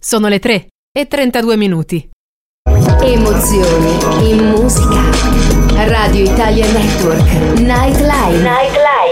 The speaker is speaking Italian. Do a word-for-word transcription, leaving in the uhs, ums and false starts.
Sono le tre e trentadue minuti. Emozioni in musica. Radio Italia Network Nightline. Nightline.